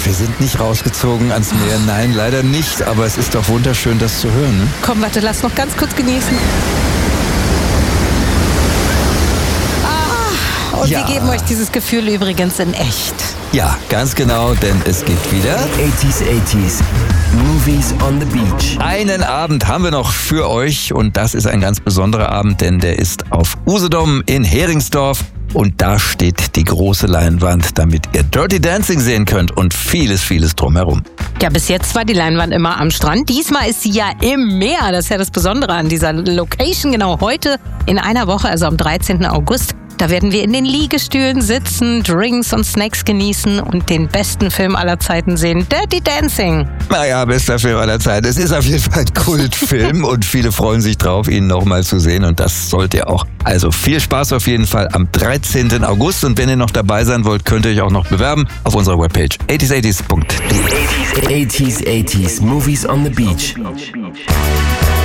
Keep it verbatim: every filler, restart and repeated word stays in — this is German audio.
wir sind nicht rausgezogen ans Meer. Nein, leider nicht. Aber es ist doch wunderschön, das zu hören. Ne? Komm, warte, lass noch ganz kurz genießen. Ah, und Ja. wir geben euch dieses Gefühl übrigens in echt. Ja, ganz genau, denn es gibt wieder eighties, eighties. Movies on the Beach. einen Abend haben wir noch für euch. Und das ist ein ganz besonderer Abend, denn der ist auf Usedom in Heringsdorf. Und da steht die große Leinwand, damit ihr Dirty Dancing sehen könnt und vieles, vieles drumherum. Ja, bis jetzt war die Leinwand immer am Strand. Diesmal ist sie ja im Meer. Das ist ja das Besondere an dieser Location. Genau heute in einer Woche, also am dreizehnten August. Da werden wir in den Liegestühlen sitzen, Drinks und Snacks genießen und den besten Film aller Zeiten sehen, Dirty Dancing. Naja, bester Film aller Zeiten. Es ist auf jeden Fall ein Kultfilm und viele freuen sich drauf, ihn nochmal zu sehen und das sollt ihr auch. Also viel Spaß auf jeden Fall am dreizehnten August und wenn ihr noch dabei sein wollt, könnt ihr euch auch noch bewerben auf unserer Webpage eighties eighties punkt de. eighties, eighties. Movies on the Beach.